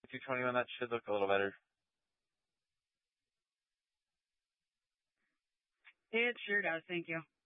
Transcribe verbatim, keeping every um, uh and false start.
two twenty-one, that should look a little better. It sure does. Thank you.